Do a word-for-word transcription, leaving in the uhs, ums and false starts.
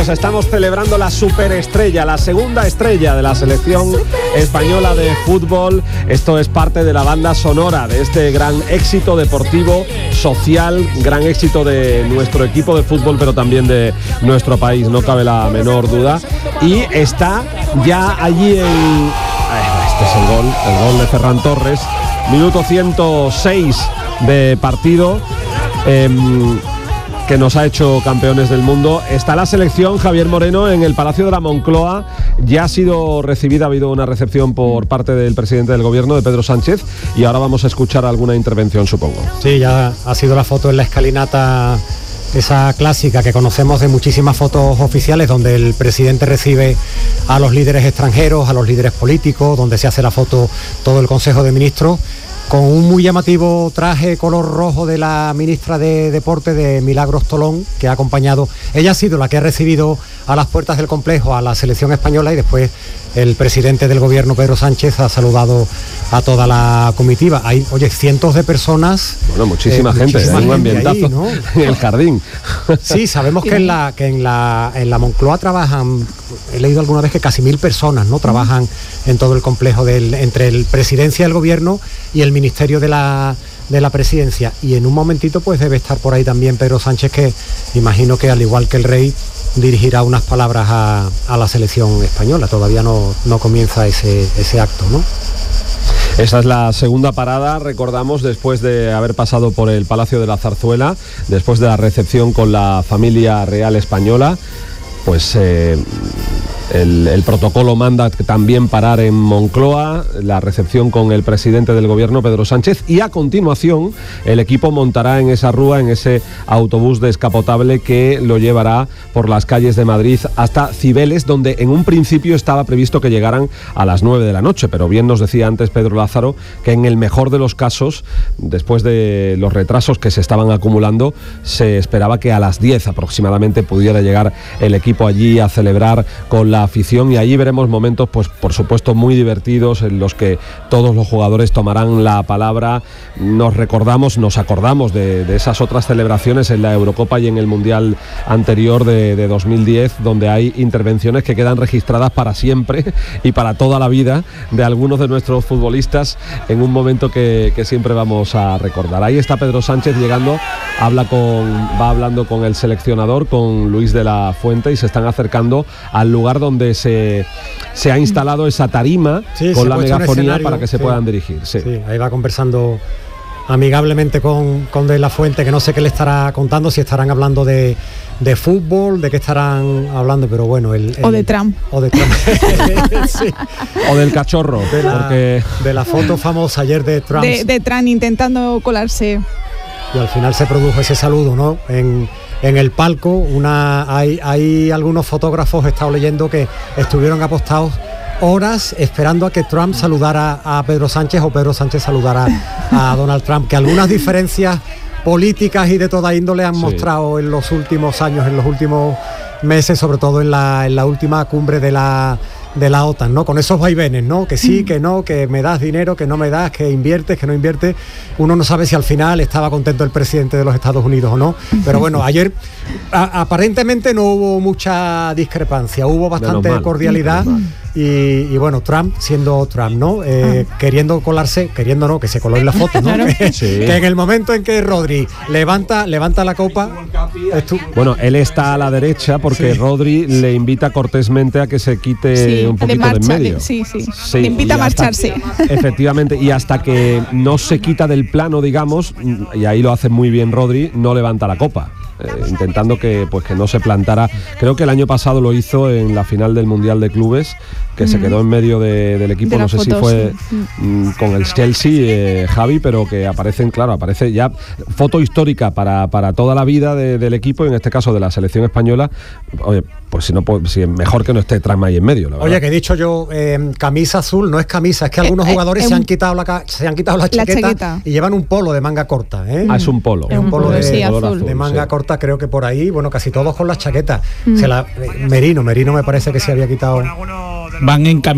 Pues estamos celebrando la superestrella, la segunda estrella de la selección española de fútbol. Esto es parte de la banda sonora de este gran éxito deportivo, social, gran éxito de nuestro equipo de fútbol, pero también de nuestro país, no cabe la menor duda. Y está ya allí en... Este es el gol, el gol de Ferran Torres, minuto ciento seis de partido. Eh, que nos ha hecho campeones del mundo. Está la selección, Javier Moreno, en el Palacio de la Moncloa. Ya ha sido recibida, ha habido una recepción por parte del presidente del gobierno, de Pedro Sánchez, y ahora vamos a escuchar alguna intervención, supongo. Sí, ya ha sido la foto en la escalinata, esa clásica que conocemos de muchísimas fotos oficiales, donde el presidente recibe a los líderes extranjeros, a los líderes políticos, donde se hace la foto todo el Consejo de Ministros, con un muy llamativo traje color rojo de la ministra de Deporte, de Milagros Tolón, que ha acompañado. Ella ha sido la que ha recibido a las puertas del complejo a la selección española, y después el presidente del gobierno, Pedro Sánchez, ha saludado a toda la comitiva. Hay, oye, cientos de personas. Bueno, muchísima eh, gente, muchísima hay un ambientazo ahí, ¿no? En el jardín. Sí, sabemos que en la que en la en la Moncloa trabajan, he leído alguna vez que casi mil personas, ¿no? Trabajan en todo el complejo del, entre el presidencia del gobierno y el ministerio de la de la presidencia, y en un momentito pues debe estar por ahí también Pedro Sánchez, que imagino que al igual que el rey dirigirá unas palabras a, a la selección española. Todavía no, no comienza ese, ese acto, ¿no? Esa es la segunda parada, recordamos, después de haber pasado por el Palacio de la Zarzuela, después de la recepción con la familia real española. Pues eh, el, el protocolo manda también parar en Moncloa, la recepción con el presidente del gobierno, Pedro Sánchez, y a continuación el equipo montará en esa rúa, en ese autobús descapotable que lo llevará por las calles de Madrid hasta Cibeles, donde en un principio estaba previsto que llegaran a las nueve de la noche, pero bien nos decía antes Pedro Lázaro que en el mejor de los casos, después de los retrasos que se estaban acumulando, se esperaba que a las diez aproximadamente pudiera llegar el equipo allí a celebrar con la afición, y allí veremos momentos, pues por supuesto muy divertidos, en los que todos los jugadores tomarán la palabra. Nos recordamos, nos acordamos de, de esas otras celebraciones en la Eurocopa y en el Mundial anterior de, de dos mil diez, donde hay intervenciones que quedan registradas para siempre y para toda la vida de algunos de nuestros futbolistas, en un momento que, que siempre vamos a recordar. Ahí está Pedro Sánchez llegando, habla con, va hablando con el seleccionador, con Luis de la Fuente, y se están acercando al lugar donde se, se ha instalado esa tarima, sí, con la megafonía para que se sí. puedan dirigir. Sí. Sí, ahí va conversando amigablemente con, con De la Fuente, que no sé qué le estará contando, si estarán hablando de, de fútbol, de qué estarán hablando, pero bueno... El, el, o de Trump. O de Trump. Sí. O del cachorro. De la, porque... de la foto famosa ayer de Trump. De, de Trump intentando colarse. Y al final se produjo ese saludo, ¿no? En... En el palco, una hay, hay algunos fotógrafos, he estado leyendo, que estuvieron apostados horas esperando a que Trump saludara a Pedro Sánchez o Pedro Sánchez saludara a Donald Trump, que algunas diferencias políticas y de toda índole han sí. mostrado en los últimos años, en los últimos meses, sobre todo en la, en la última cumbre de la de la OTAN, ¿no? Con esos vaivenes, ¿no? Que sí, que no, que me das dinero, que no me das, que inviertes, que no inviertes. Uno no sabe si al final estaba contento el presidente de los Estados Unidos o no. Pero bueno, ayer a, aparentemente no hubo mucha discrepancia, hubo bastante cordialidad. Y, y bueno, Trump siendo Trump, ¿no? Eh, ah. Queriendo colarse, queriendo no, que se coló en la foto, ¿no? Claro. Que, sí. que en el momento en que Rodri levanta, levanta la copa... Estu- bueno, él está a la derecha porque sí. Rodri le invita cortésmente a que se quite sí, un poquito de, marcha, de en medio. Sí, sí, sí. Le invita a marcharse. Efectivamente, y hasta que no se quita del plano, digamos, y ahí lo hace muy bien Rodri, no levanta la copa. Eh, intentando que pues que no se plantara. Creo que el año pasado lo hizo en la final del Mundial de Clubes, que mm. se quedó en medio de, del equipo, de no sé foto, si fue sí. mm, con el Chelsea, eh, Javi, pero que aparecen, claro, aparece ya foto histórica para, para toda la vida de, del equipo, y en este caso de la selección española. Oye, pues si no, si es mejor que no esté Trump ahí en medio, la verdad. Oye, que he dicho yo, eh, camisa azul, no es camisa, es que algunos eh, jugadores eh, se han quitado la se han quitado la chaqueta, la chaqueta y llevan un polo de manga corta, ¿eh? Ah, es un polo. Es un polo de, sí, de, azul. de manga sí. corta, creo que por ahí, bueno, casi todos con las chaquetas. Mm. Se la, eh, Merino, Merino me parece que se había quitado. Van en camino.